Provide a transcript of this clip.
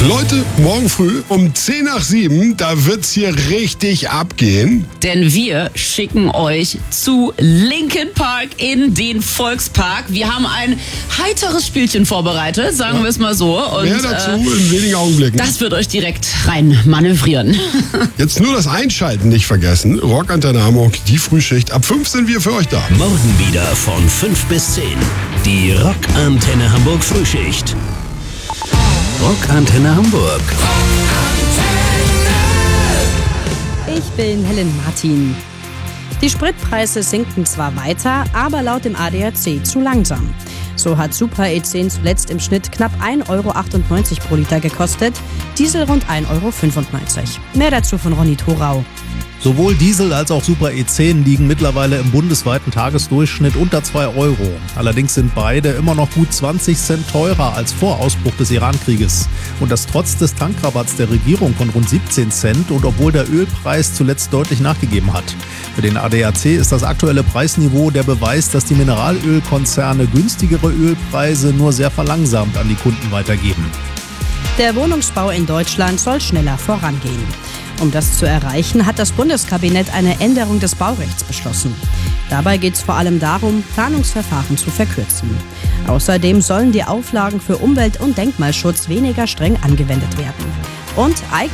Leute, morgen früh um 6:10, da wird's hier richtig abgehen. Denn wir schicken euch zu Linkin Park in den Volkspark. Wir haben ein heiteres Spielchen vorbereitet, sagen wir es mal so. Und, mehr dazu in wenigen Augenblicken. Das wird euch direkt rein manövrieren. Jetzt nur das Einschalten nicht vergessen. Rockantenne Hamburg, die Frühschicht. Ab 5 sind wir für euch da. Morgen wieder von 5 bis 10. Die Rockantenne Hamburg Frühschicht. Rockantenne Hamburg. Ich bin Helen Martin. Die Spritpreise sinken zwar weiter, aber laut dem ADAC zu langsam. So hat Super E10 zuletzt im Schnitt knapp 1,98 Euro pro Liter gekostet, Diesel rund 1,95 Euro. Mehr dazu von Ronny Thorau. Sowohl Diesel als auch Super E10 liegen mittlerweile im bundesweiten Tagesdurchschnitt unter 2 Euro. Allerdings sind beide immer noch gut 20 Cent teurer als vor Ausbruch des Iran-Krieges. Und das trotz des Tankrabatts der Regierung von rund 17 Cent und obwohl der Ölpreis zuletzt deutlich nachgegeben hat. Für den ADAC ist das aktuelle Preisniveau der Beweis, dass die Mineralölkonzerne günstigere Ölpreise nur sehr verlangsamt an die Kunden weitergeben. Der Wohnungsbau in Deutschland soll schneller vorangehen. Um das zu erreichen, hat das Bundeskabinett eine Änderung des Baurechts beschlossen. Dabei geht es vor allem darum, Planungsverfahren zu verkürzen. Außerdem sollen die Auflagen für Umwelt- und Denkmalschutz weniger streng angewendet werden. Und